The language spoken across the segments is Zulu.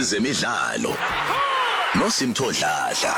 ezemidlalo noSimthodladla.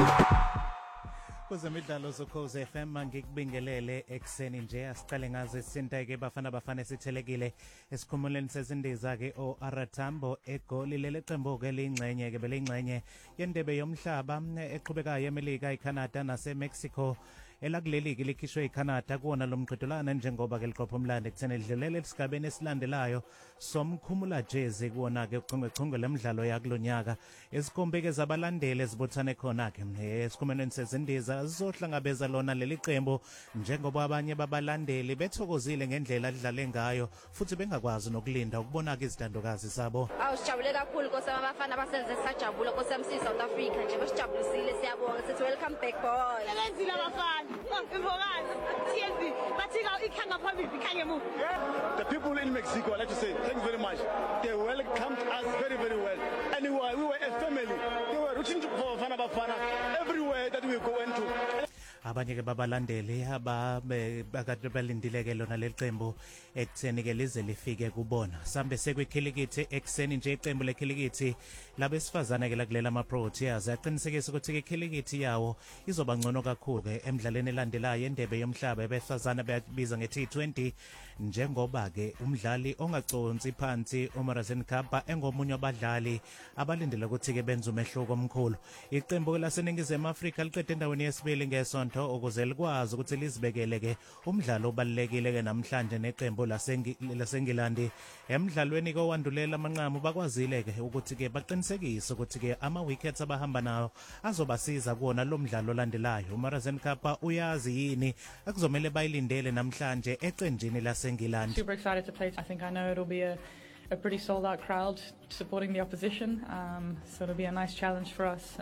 Kwezemidlalo zokhoze FM ngikubingelele ekseni nje asiqale ngaze sinteke bafana sithelekile esikhumuleni sezindiza ke oAratambo egoli leleqembu ke lingcenye ke belingcenye yendebe yomhlaba eqhubekayo eMelika eCanada naseMexico elakuleli ke likhishwe eCanada kuona lomqhudelwano njengoba ke liqopha umlando ekutheni lidlulele esigabeni esilandelayo somkhumula jezi kuona ke uchungechunge lemidlalo yakulonyaka esikhombeke zabalandeli ezibuthane khona ke esikhumuleni sezindiza zizohlangabeza lona leli qembu njengoba abanye babalandeli bethokozile ngendlela lidlale ngayo futhi bengakwazi nokulinda ukubona ke izidandokazi sabo. Sijabule kakhulu nkosama abafana basenze sajabula nkosama South Africa nje basijabulisile siyabonga sithi welcome back boy. Lezile abafana imvokazi TNB bathika ikhanga phambili ikhange emuva. The people in Mexico, I'd like to say thanks very much. They welcomed us very, very well. Anyway, we were a family. They were rooting for Bafana everywhere that we go into. Abanye ke babalandeli abakade balindile ke lona leqembu ekutheni ke lize lifike kubona sambe sekwikhilikithi ekseni nje iqembu lekhilikithi labesifazane ke lakulela ama-Proteas yaqinisekisa ukuthi ke ikhilikithi yawo izoba ngcono kakhulu ke emidlalweni elandelayo endebe yomhlaba abesifazane bayabiza nge-T20 njengoba ke umdlali ongaconsi phansi uMarazen Kapa engomunye wabadlali abalindele ukuthi ke benze umehluko omkhulu. Iqembu laseNingizimu Afrika liqede endaweni yesibili ngesonto ukuze likwazi ukuthi lizibekele ke umdlalo obalekile ke namhlanje neqembu laseNgilandi emidlalweni ke owandulela amanqamu bakwazile ke ukuthi ke baqinisekise ukuthi ke ama wickets abahamba nawo azobasiza kuona lo mdlalo olandelayo. uMarazen Kapa uyazi yini akuzomela bayilindele namhlanje eqenjini laseNgilandi. Super excited to play. I think I know it'll be a pretty sold out crowd supporting the opposition, so it'll be a nice challenge for us.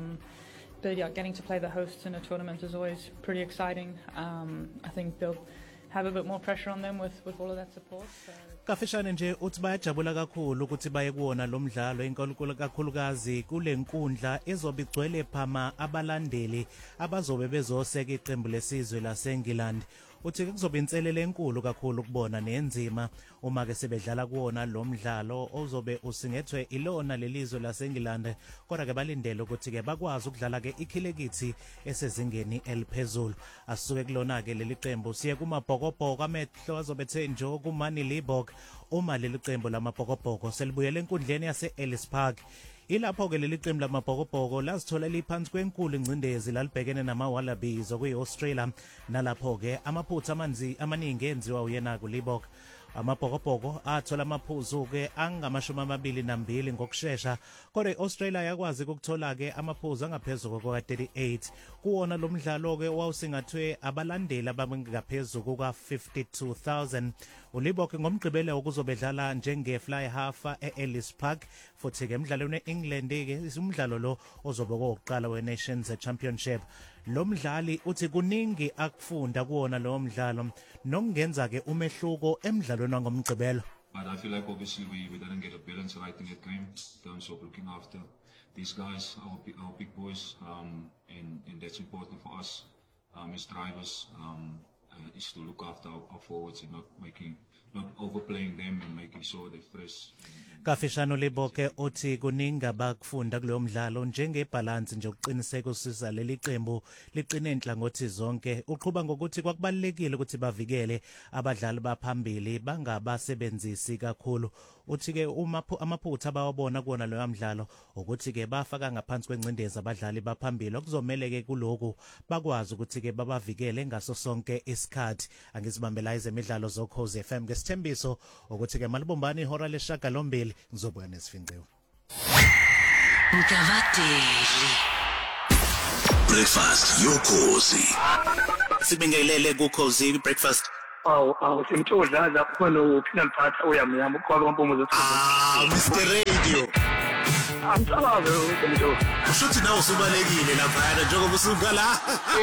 But yeah, getting to play the hosts in a tournament is always pretty exciting. I think they'll have a bit more pressure on them with all of that support. Kafishane nje uthi bayajabula kakhulu ukuthi baye kuona lo mdlalo inkulunkulu kakhulukazi kule nkundla ezobe igcwele phama abalandeli abazobe bezoseka iqembu lesizwe laseNgilandi. Uthi kuzobe inselele enkulu kakhulu ukubona nenzima uma ke sebedlala kuona lo mdlalo ozobe usingethwe ilona lelizwe laseNgilandi kodwa ke balindele ukuthi ke bakwazi ukudlala ke ikhilikithi esezingeni eliphezulu. Asuke kulona ke leli qembu siye kumabhokobhoko amehlo azobe ethe nje kuMani Libok uma leli qembu lamabhokobhoko selibuyele enkundleni yase-Ellis Park. Ilapho ke leli qembu lamabhokobhoko lazithola liphansi kwenkulu ingcindezi lalibhekene nama-Wallabies okuyi-Australia nalapho ke amaphutha amaningi enziwa uyena kuLibok. Amabhokobhoko athola amaphuzu ke angama-22 ngokushesha kodwa iAustralia yakwazi ukuthola ke amaphuzu angaphezulu kuka-38 kuwona lo mdlalo ke wawusingathwe abalandeli abangaphezulu kuka-52,000. uLibok ngomgqibelo okuzobedlala njenge-fly half e-Ellis Park futhi ke emidlalweni e-England ke umdlalo lo ozobe kowokuqala we-Nations Championship. Lo mdlali uthi kuningi akufunda kuona lo mdlalo nokungenza ke umehluko emidlalweni wangomgqibelo. But I feel like obviously we didn't get a balance right in that game in terms of looking after these guys, our big boys, and that's important for us as drivers, is to look after our forwards and not overplaying them and making sure they're fresh. Kafishano Liboke uthi kuningi abakufunda kulo mdlalo njengebalance nje ukuqiniseka usisa leli qembu liqine enhlangothi zonke. Uqhuba ngokuthi kwakubalekile ukuthi bavikele abadlali baphambili bangabasebenzisi kakhulu. Uthi ke amaphutha abawabona kuona lo mdlalo ukuthi ke bafaka ngaphansi kwencindezi abadlali baphambili okuzomela ke kuloku bakwazi ukuthi ke babavikele ngaso sonke isikhathi. Angizibambela ezemidlalo zokhoze FM ngesithembiso ukuthi ke malibumbani ihora lesishagalombili ngizobuya nesifinqiwe. Mkavateli Breakfast yokhozi sibingelele kuKhozi breakfast. Simthodladla khona uphina mphatha uyamnyama ukhona kwaMpumuzo. Mr Radio. Angicabange ukuthi Ushuthi nawe usubalekile lapha njengoba usuka la.